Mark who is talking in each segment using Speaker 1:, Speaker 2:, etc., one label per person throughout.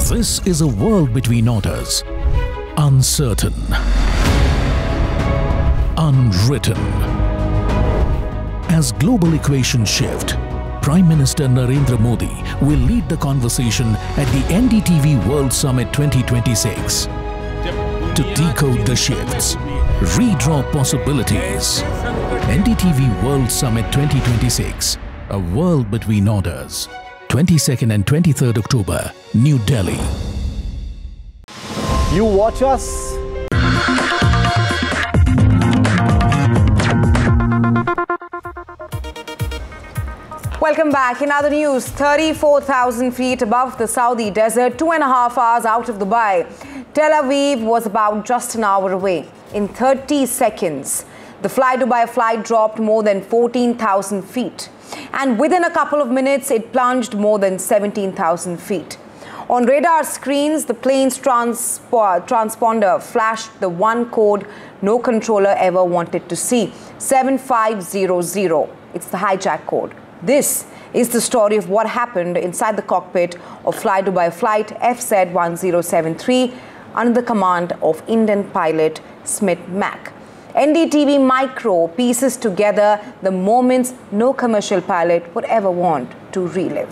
Speaker 1: This is a world between orders. Uncertain. Unwritten. As global equations shift, Prime Minister Narendra Modi will lead the conversation at the NDTV World Summit 2026 to decode the shifts, redraw possibilities. NDTV World Summit 2026, a world between orders. 22nd and 23rd October, New Delhi.
Speaker 2: You watch us.
Speaker 3: Welcome back. In other news, 34,000 feet above the Saudi desert, 2.5 hours out of Dubai, Tel Aviv was about just an hour away. In 30 seconds, the Fly Dubai flight dropped more than 14,000 feet. And within a couple of minutes, it plunged more than 17,000 feet. On radar screens, the plane's transponder flashed the one code no controller ever wanted to see, 7500. It's the hijack code. This is the story of what happened inside the cockpit of Fly Dubai flight FZ1073 under the command of Indian pilot Smith Mac. NDTV Micro pieces together the moments no commercial pilot would ever want to relive.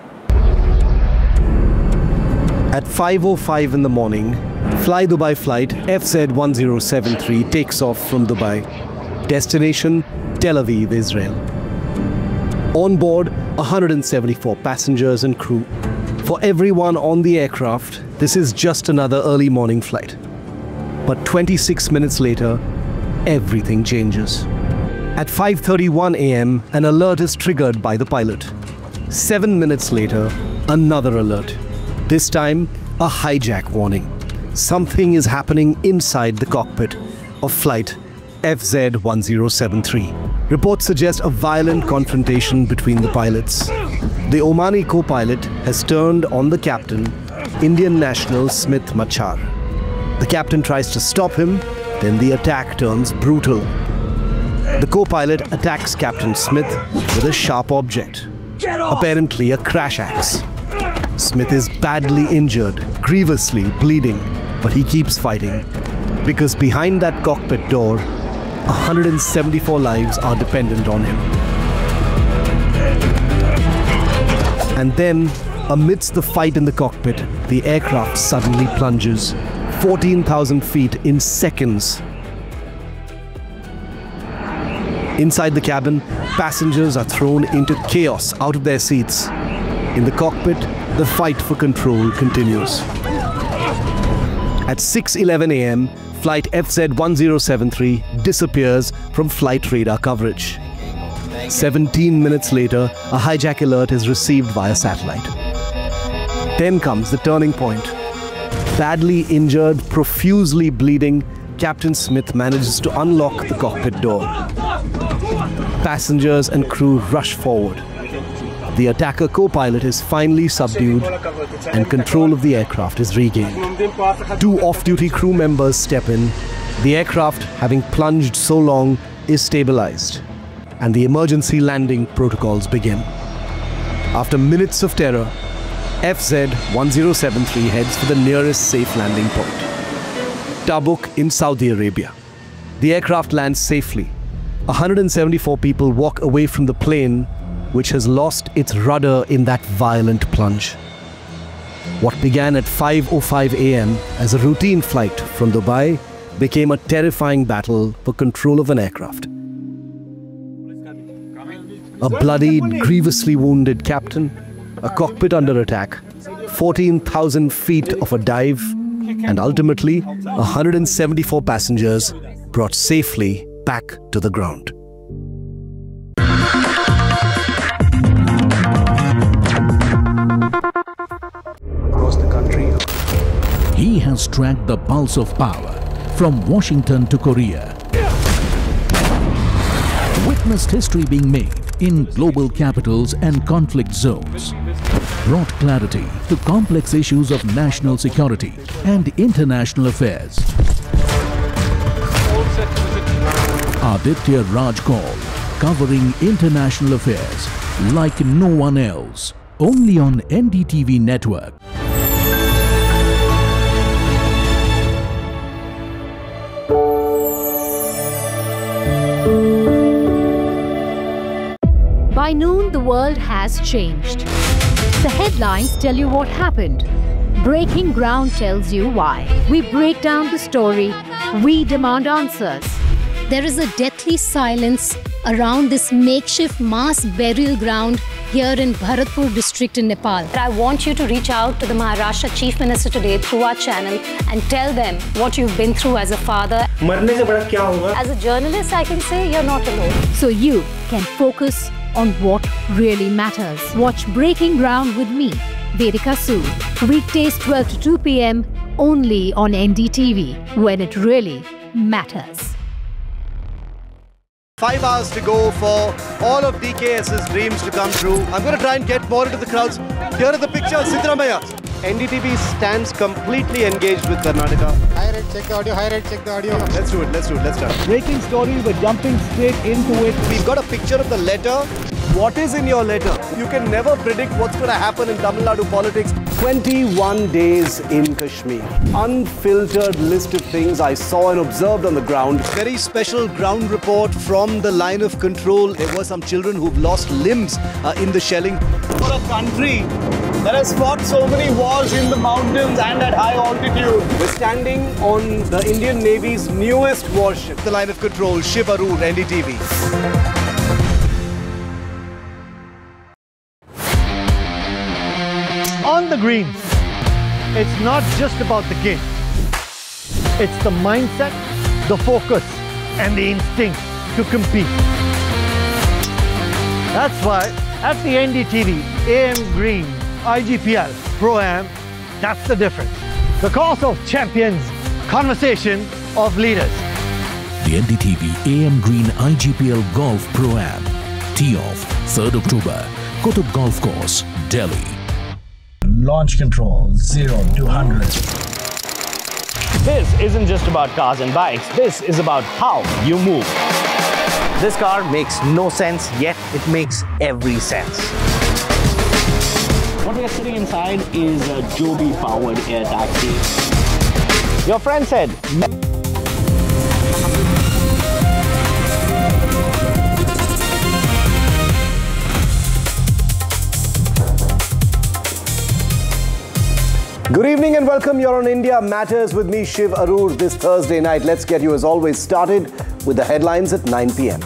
Speaker 2: At 5:05 in the morning, Fly Dubai flight FZ1073 takes off from Dubai. Destination Tel Aviv, Israel. On board, 174 passengers and crew. For everyone on the aircraft, this is just another early morning flight. But 26 minutes later, everything changes. At 5:31 a.m., an alert is triggered by the pilot. 7 minutes later, another alert. This time, a hijack warning. Something is happening inside the cockpit of flight FZ1073. Reports suggest a violent confrontation between the pilots. The Omani co-pilot has turned on the captain, Indian national Smith Machar. The captain tries to stop him, then the attack turns brutal. The co-pilot attacks Captain Smith with a sharp object, apparently a crash axe. Smith is badly injured, grievously bleeding, but he keeps fighting because behind that cockpit door, 174 lives are dependent on him. And then, amidst the fight in the cockpit, the aircraft suddenly plunges 14,000 feet in seconds. Inside the cabin, passengers are thrown into chaos out of their seats. In the cockpit, the fight for control continues. At 6:11 a.m., flight FZ1073 disappears from flight radar coverage. 17 minutes later, a hijack alert is received via satellite. Then comes the turning point. Badly injured, profusely bleeding, Captain Smith manages to unlock the cockpit door. Passengers and crew rush forward. The attacker co-pilot is finally subdued and control of the aircraft is regained. 2 off-duty crew members step in. The aircraft, having plunged so long, is stabilized, and the emergency landing protocols begin. After minutes of terror, FZ1073 heads for the nearest safe landing point, Tabuk in Saudi Arabia. The aircraft lands safely. 174 people walk away from the plane, which has lost its rudder in that violent plunge. What began at 5:05 a.m. as a routine flight from Dubai became a terrifying battle for control of an aircraft. A bloodied, grievously wounded captain, a cockpit under attack, 14,000 feet of a dive, and ultimately 174 passengers brought safely back to the ground. Across the country,
Speaker 1: He has tracked the pulse of power from Washington to Korea. Witnessed history being made in global capitals and conflict zones. Brought clarity to complex issues of national security and international affairs. Aditya Raj Kaul, covering international affairs like no one else. Only on NDTV Network.
Speaker 4: By noon, the world has changed. The headlines tell you what happened. Breaking Ground tells you why. We break down the story. We demand answers.
Speaker 5: There is a deathly silence around this makeshift mass burial ground here in Bharatpur district in Nepal. I want you to reach out to the Maharashtra Chief Minister today through our channel and tell them what you've been through as a father. As a journalist, I can say you're not alone.
Speaker 4: So you can focus on what really matters. Watch Breaking Ground with me, Vedika Sood. Weekdays 12 to 2 p.m. only on NDTV, when it really matters.
Speaker 2: 5 hours to go for all of DKS's dreams to come true. I'm going to try and get more into the crowds. Here are the pictures, Siddaramaiah. NDTV stands completely engaged with Karnataka.
Speaker 6: High rate, check the audio. High rate, check the audio.
Speaker 2: Let's do it. Let's start.
Speaker 7: Breaking story, we're jumping straight into it.
Speaker 2: We've got a picture of the letter. What is in your letter? You can never predict what's going to happen in Tamil Nadu politics. 21 days in Kashmir. Unfiltered list of things I saw and observed on the ground. Very special ground report from the line of control. There were some children who've lost limbs in the shelling. For a country that has fought so many wars in the mountains and at high altitude. We're standing on the Indian Navy's newest warship. The line of control, Shiv Aroor, NDTV.
Speaker 7: On the green, it's not just about the game. It's the mindset, the focus, and the instinct to compete. That's why at the NDTV AM Green IGPL Pro-Am, that's the difference. The cause of champions, conversation of leaders.
Speaker 1: The NDTV AM Green IGPL Golf Pro-Am. Tee off 3rd October, Kotak Golf Course, Delhi.
Speaker 8: Launch control 0 to 100.
Speaker 9: This isn't just about cars and bikes. This is about how you move. This car makes no sense, yet it makes every sense. What we are sitting inside is a Joby-powered air taxi. Your friend said...
Speaker 2: Good evening and welcome. You're on India Matters with me, Shiv Aroor, this Thursday night. Let's get you, as always, started with the headlines at 9 p.m.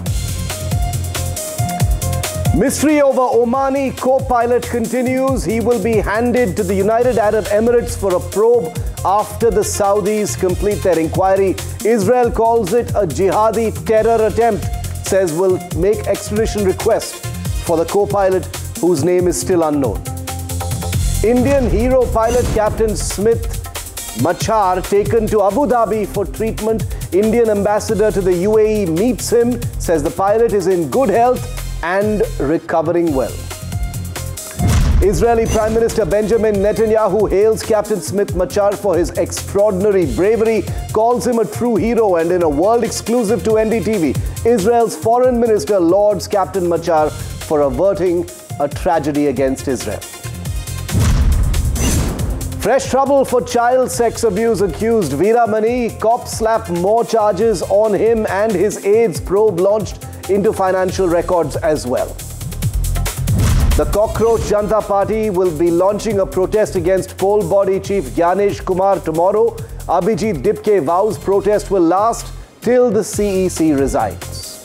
Speaker 2: Mystery over Omani co-pilot continues. He will be handed to the United Arab Emirates for a probe after the Saudis complete their inquiry. Israel calls it a jihadi terror attempt, says will make extradition request for the co-pilot whose name is still unknown. Indian hero pilot Captain Smith Machar taken to Abu Dhabi for treatment. Indian ambassador to the UAE meets him, says the pilot is in good health and recovering well. Israeli Prime Minister Benjamin Netanyahu hails Captain Smith Machar for his extraordinary bravery, calls him a true hero, and in a world exclusive to NDTV, Israel's Foreign Minister lauds Captain Machar for averting a tragedy against Israel. Fresh trouble for child sex abuse accused Veera Mani. Cops slap more charges on him and his AIDS probe launched into financial records as well. The Cockroach Janata Party will be launching a protest against poll body chief Gyanesh Kumar tomorrow. Abhijit Dipke vows protest will last till the CEC resigns.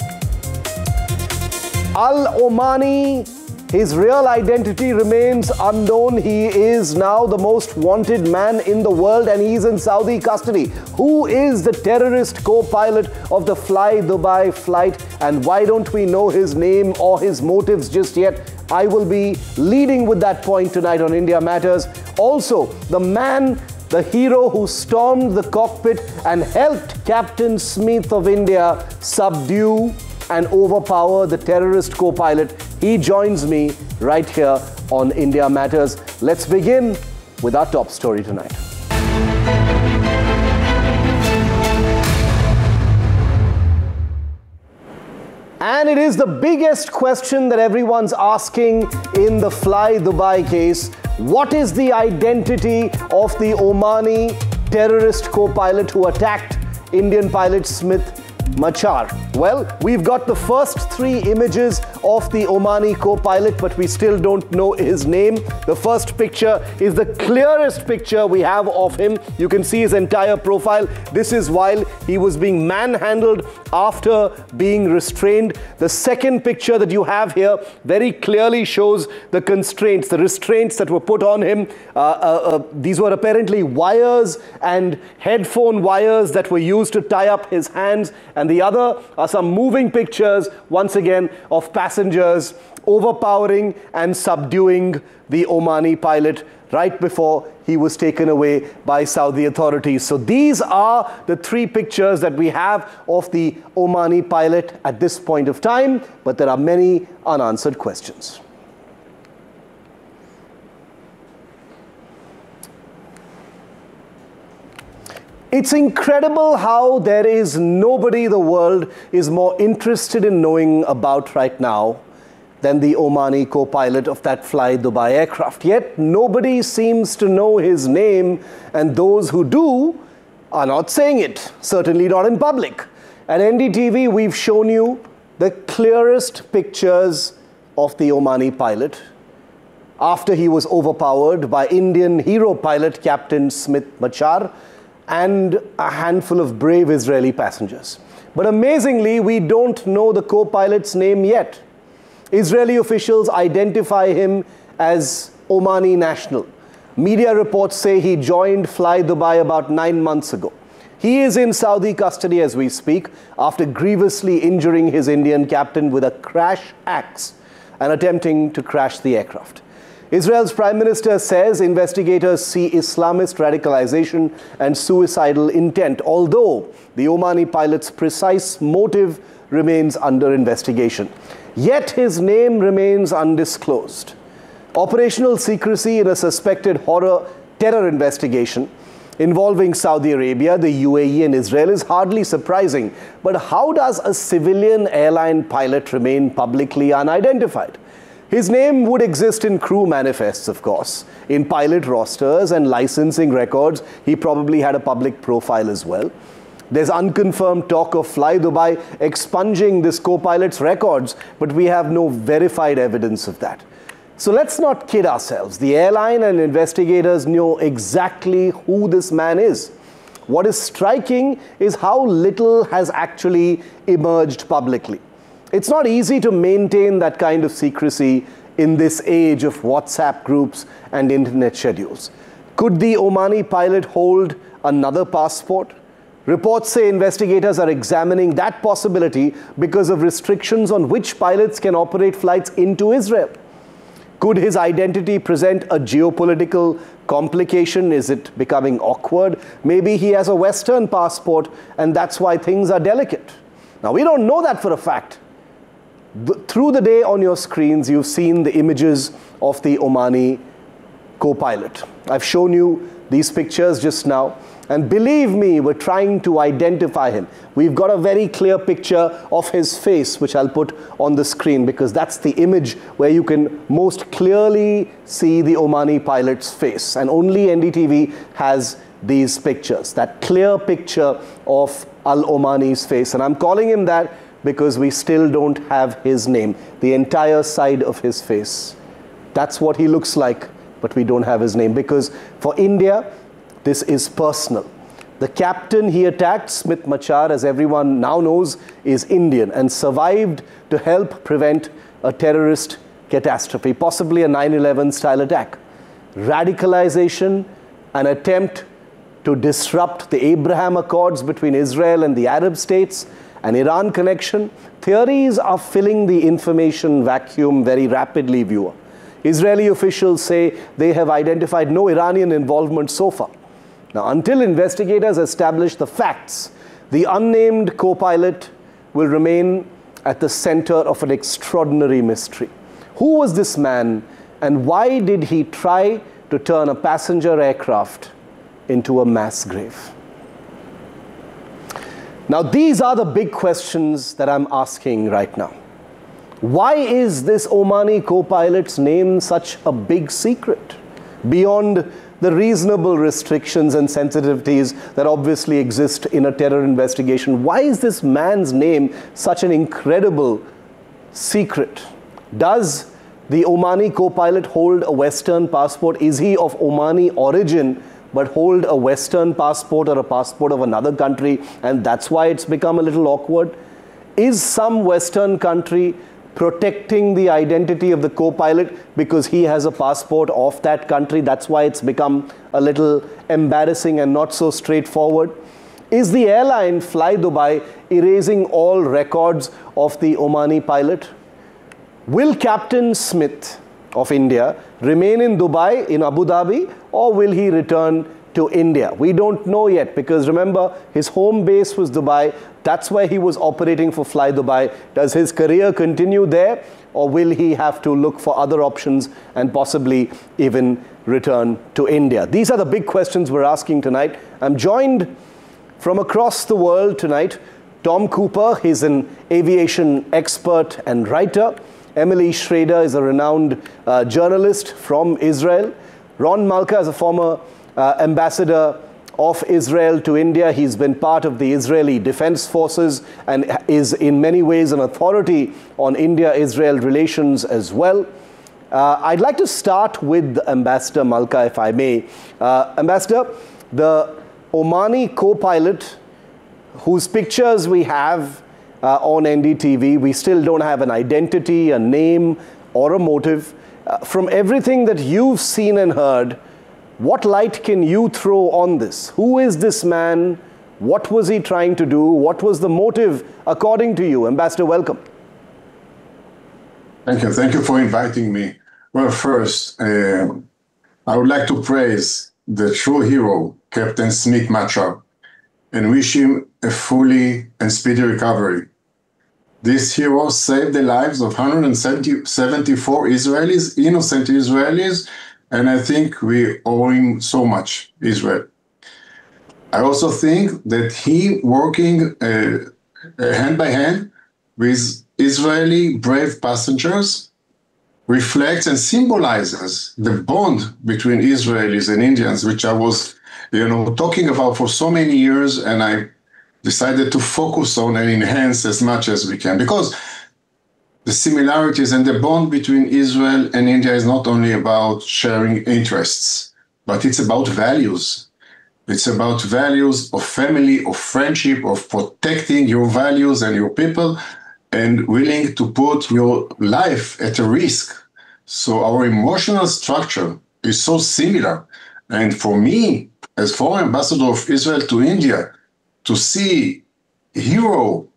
Speaker 2: Al-Omani, his real identity remains unknown. He is now the most wanted man in the world and he's in Saudi custody. Who is the terrorist co-pilot of the Fly Dubai flight, and why don't we know his name or his motives just yet? I will be leading with that point tonight on India Matters. Also, the man, the hero who stormed the cockpit and helped Captain Smith of India subdue and overpower the terrorist co-pilot. He joins me right here on India Matters. Let's begin with our top story tonight. And it is the biggest question that everyone's asking in the Fly Dubai case. What is the identity of the Omani terrorist co-pilot who attacked Indian pilot Smith Machar? Well, we've got the first 3 images of the Omani co-pilot, but we still don't know his name. The first picture is the clearest picture we have of him. You can see his entire profile. This is while he was being manhandled after being restrained. The second picture that you have here very clearly shows the constraints, the restraints that were put on him. These were apparently wires and headphone wires that were used to tie up his hands, and the other are some moving pictures, once again, of passengers overpowering and subduing the Omani pilot right before he was taken away by Saudi authorities. So these are the 3 pictures that we have of the Omani pilot at this point of time, but there are many unanswered questions. It's incredible how there is nobody the world is more interested in knowing about right now than the Omani co-pilot of that Fly Dubai aircraft. Yet nobody seems to know his name, and those who do are not saying it, certainly not in public. At NDTV, we've shown you the clearest pictures of the Omani pilot after he was overpowered by Indian hero pilot Captain Smit Machar and a handful of brave Israeli passengers. But amazingly, we don't know the co-pilot's name yet. Israeli officials identify him as Omani national. Media reports say he joined Fly Dubai about 9 months ago. He is in Saudi custody as we speak after grievously injuring his Indian captain with a crash axe and attempting to crash the aircraft. Israel's Prime Minister says investigators see Islamist radicalization and suicidal intent, although the Omani pilot's precise motive remains under investigation. Yet his name remains undisclosed. Operational secrecy in a suspected terror investigation involving Saudi Arabia, the UAE and Israel is hardly surprising. But how does a civilian airline pilot remain publicly unidentified? His name would exist in crew manifests, of course, in pilot rosters and licensing records. He probably had a public profile as well. There's unconfirmed talk of Fly Dubai expunging this co-pilot's records, but we have no verified evidence of that. So let's not kid ourselves. The airline and investigators know exactly who this man is. What is striking is how little has actually emerged publicly. It's not easy to maintain that kind of secrecy in this age of WhatsApp groups and internet schedules. Could the Omani pilot hold another passport? Reports say investigators are examining that possibility because of restrictions on which pilots can operate flights into Israel. Could his identity present a geopolitical complication? Is it becoming awkward? Maybe he has a Western passport and that's why things are delicate. Now, we don't know that for a fact. Through the day on your screens, you've seen the images of the Omani co-pilot. I've shown you these pictures just now. And believe me, we're trying to identify him. We've got a very clear picture of his face, which I'll put on the screen because that's the image where you can most clearly see the Omani pilot's face. And only NDTV has these pictures, that clear picture of Al Omani's face. And I'm calling him that because we still don't have his name, the entire side of his face. That's what he looks like, but we don't have his name because for India, this is personal. The captain he attacked, Smit Machar, as everyone now knows, is Indian and survived to help prevent a terrorist catastrophe, possibly a 9/11 style attack. Radicalization, an attempt to disrupt the Abraham Accords between Israel and the Arab states, an Iran connection. Theories are filling the information vacuum very rapidly, viewer. Israeli officials say they have identified no Iranian involvement so far. Now, until investigators establish the facts, the unnamed co-pilot will remain at the center of an extraordinary mystery. Who was this man and why did he try to turn a passenger aircraft into a mass grave? Now, these are the big questions that I'm asking right now. Why is this Omani co-pilot's name such a big secret? beyond the reasonable restrictions and sensitivities that obviously exist in a terror investigation. Why is this man's name such an incredible secret? Does the Omani co-pilot hold a Western passport? Is he of Omani origin but hold a Western passport or a passport of another country, and that's why it's become a little awkward? Is some Western country protecting the identity of the co-pilot because he has a passport of that country? That's why it's become a little embarrassing and not so straightforward. Is the airline Fly Dubai erasing all records of the Omani pilot? Will Captain Smith of India remain in Dubai, in Abu Dhabi, or will he return to India? We don't know yet, because remember, his home base was Dubai. That's where he was operating for Fly Dubai. Does his career continue there, or will he have to look for other options and possibly even return to India? These are the big questions we're asking tonight. I'm joined from across the world tonight. Tom Cooper, he's an aviation expert and writer. Emily Schrader is a renowned journalist from Israel. Ron Malka is a former ambassador of Israel to India. He's been part of the Israeli Defense Forces and is in many ways an authority on India-Israel relations as well. I'd like to start with Ambassador Malka, if I may. Ambassador, the Omani co-pilot whose pictures we have on NDTV, we still don't have an identity, a name, or a motive. From everything that you've seen and heard, what light can you throw on this? Who is this man? What was he trying to do? What was the motive, according to you? Ambassador, welcome.
Speaker 10: Thank you. Thank you for inviting me. Well, first, I would like to praise the true hero, Captain Smith Machar, and wish him a fully and speedy recovery. This hero saved the lives of 174 Israelis, innocent Israelis, and I think we owe him so much, Israel. I also think that he working hand by hand with Israeli brave passengers reflects and symbolizes the bond between Israelis and Indians, which I was talking about for so many years, and I decided to focus on and enhance as much as we can, because the similarities and the bond between Israel and India is not only about sharing interests, but it's about values. It's about values of family, of friendship, of protecting your values and your people, and willing to put your life at a risk. So our emotional structure is so similar. And for me, as former ambassador of Israel to India, to see hero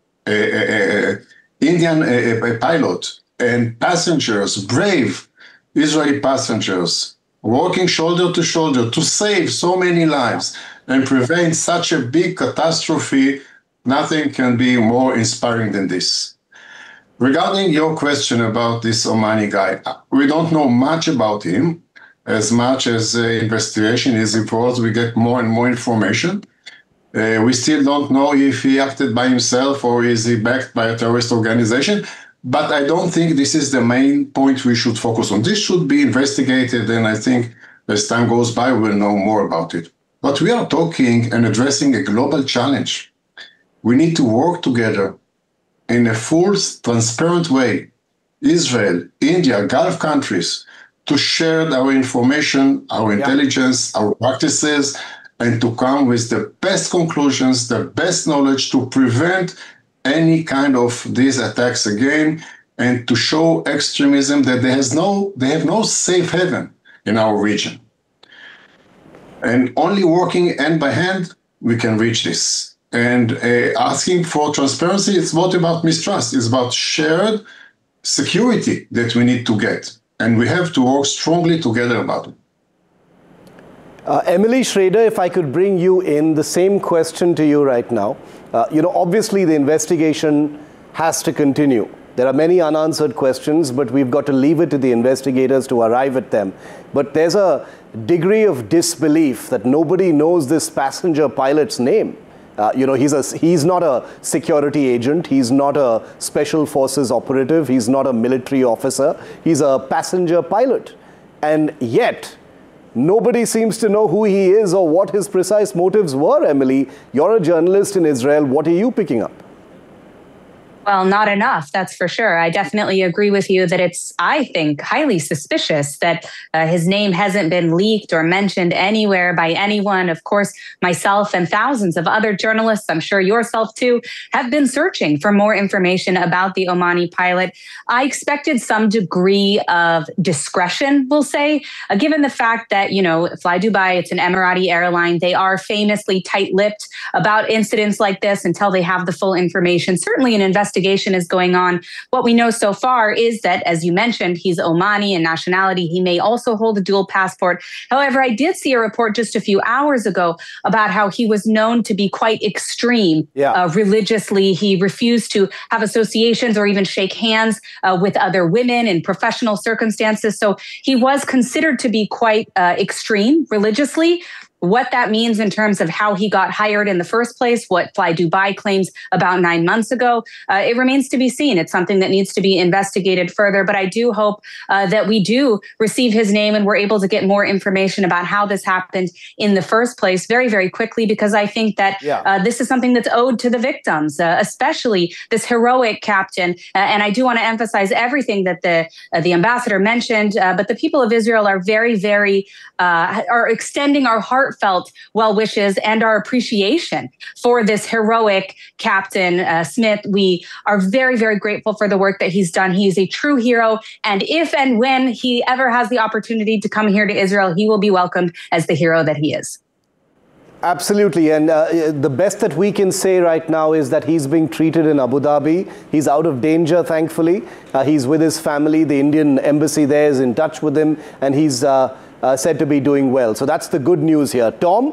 Speaker 10: Indian pilot and passengers, brave Israeli passengers, working shoulder to shoulder to save so many lives and prevent such a big catastrophe, nothing can be more inspiring than this. Regarding your question about this Omani guy, we don't know much about him. As much as the investigation is involved, we get more and more information. We still don't know if he acted by himself or is he backed by a terrorist organization. But I don't think this is the main point we should focus on. This should be investigated, and I think as time goes by, we'll know more about it. But we are talking and addressing a global challenge. We need to work together in a full, transparent way. Israel, India, Gulf countries, to share our information, our intelligence, our practices, and to come with the best conclusions, the best knowledge to prevent any kind of these attacks again, and to show extremism that they have no safe haven in our region. And only working hand by hand, we can reach this. And asking for transparency, it's not about mistrust, it's about shared security that we need to get. And we have to work strongly together about it.
Speaker 2: Emily Schrader, if I could bring you in, the same question to you right now. Obviously the investigation has to continue. There are many unanswered questions, but we've got to leave it to the investigators to arrive at them. But there's a degree of disbelief that nobody knows this passenger pilot's name. He's not a security agent. He's not a special forces operative. He's not a military officer. He's a passenger pilot. And yet, Nobody seems to know who he is or what his precise motives were, Emily. You're a journalist in Israel. What are you picking up?
Speaker 11: Well, not enough, that's for sure. I definitely agree with you that it's, I think, highly suspicious that his name hasn't been leaked or mentioned anywhere by anyone. Of course, myself and thousands of other journalists, I'm sure yourself too, have been searching for more information about the Omani pilot. I expected some degree of discretion, we'll say, given the fact that, you know, Fly Dubai, it's an Emirati airline. They are famously tight-lipped about incidents like this until they have the full information. Certainly an investigation is going on. What we know so far is that, as you mentioned, he's Omani in nationality. He may also hold a dual passport. However, I did see a report just a few hours ago about how he was known to be quite extreme religiously. He refused to have associations or even shake hands with other women in professional circumstances. So he was considered to be quite extreme religiously. What that means in terms of how he got hired in the first place, what Fly Dubai claims about 9 months ago, it remains to be seen. It's something that needs to be investigated further. But I do hope that we do receive his name and we're able to get more information about how this happened in the first place very, very quickly, because I think that this is something that's owed to the victims, especially this heroic captain. And I do want to emphasize everything that the ambassador mentioned, but the people of Israel are very, very, are extending our heartfelt well wishes and our appreciation for this heroic Captain Smith. We are very, very grateful for the work that he's done. He is a true hero. And if and when he ever has the opportunity to come here to Israel, he will be welcomed as the hero that he is.
Speaker 2: Absolutely. And the best that we can say right now is that he's being treated in Abu Dhabi. He's out of danger, thankfully. He's with his family. The Indian embassy there is in touch with him, and he's said to be doing well. So that's the good news here. Tom,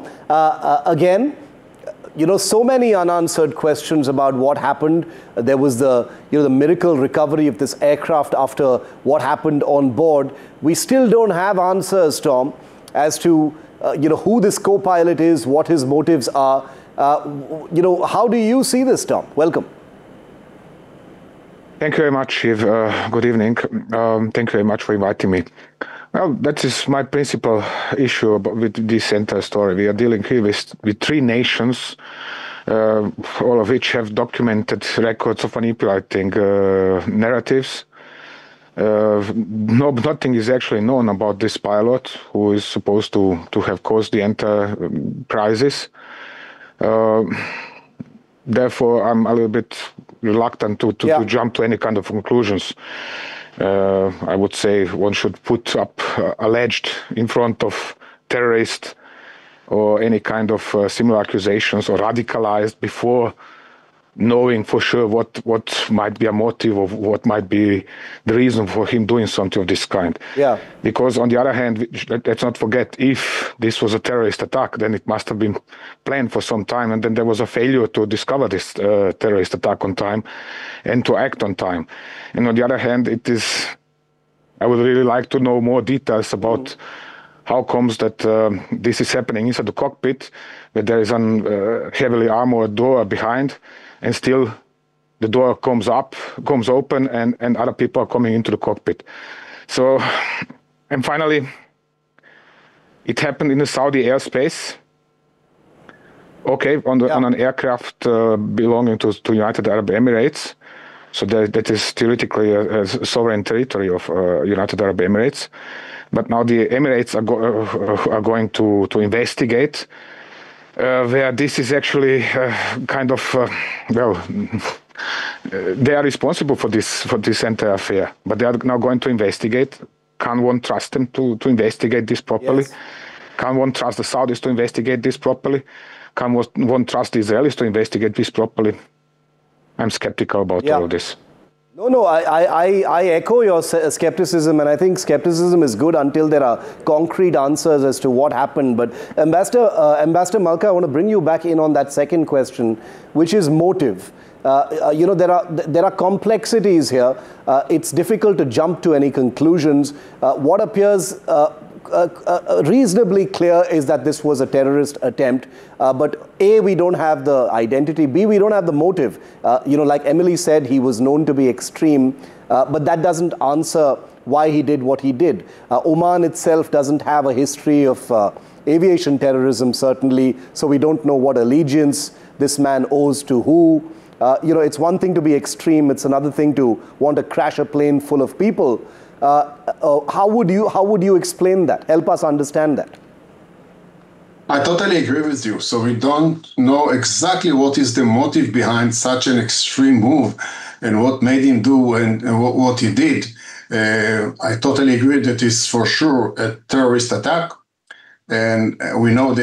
Speaker 2: again, you know, so many unanswered questions about what happened. There was the miracle recovery of this aircraft after what happened on board. We still don't have answers, Tom, as to who this co-pilot is, what his motives are. How do you see this, Tom? Welcome.
Speaker 12: Thank you very much, Shiv. Good evening. Thank you very much for inviting me. Well, that is my principal issue with this entire story. We are dealing here with three nations, all of which have documented records of manipulating narratives. Nothing is actually known about this pilot who is supposed to have caused the entire crisis. Therefore, I'm a little bit reluctant to jump to any kind of conclusions. I would say one should put up alleged in front of terrorist or any kind of similar accusations, or radicalized, before knowing for sure what might be a motive or what might be the reason for him doing something of this kind. Yeah. Because on the other hand, let's not forget, if this was a terrorist attack, then it must have been planned for some time, and then there was a failure to discover this terrorist attack on time and to act on time. And on the other hand, I would really like to know more details about how comes that this is happening inside the cockpit, where there is a heavily armored door behind, and still the door comes open, and other people are coming into the cockpit. So, and finally, it happened in the Saudi airspace. Okay, on an aircraft belonging to United Arab Emirates. So that is theoretically a sovereign territory of United Arab Emirates. But now the Emirates are going to investigate where this is actually kind of they are responsible for this entire affair. But they are now going to investigate. Can one trust them to investigate this properly? Yes. Can one trust the Saudis to investigate this properly? Can one trust the Israelis to investigate this properly? I'm skeptical about all of this.
Speaker 2: No, I echo your skepticism, and I think skepticism is good until there are concrete answers as to what happened. But Ambassador Malka, I want to bring you back in on that second question, which is motive. There are complexities here. It's difficult to jump to any conclusions. What appears reasonably clear is that this was a terrorist attempt, but A, we don't have the identity, B, we don't have the motive. Like Emily said, he was known to be extreme, but that doesn't answer why he did what he did. Oman itself doesn't have a history of aviation terrorism, certainly, so we don't know what allegiance this man owes to who. It's one thing to be extreme, it's another thing to want to crash a plane full of people. How would you explain that? Help us understand that.
Speaker 10: I totally agree with you. So we don't know exactly what is the motive behind such an extreme move and what made him do and what he did. I totally agree that it's for sure a terrorist attack. And we know that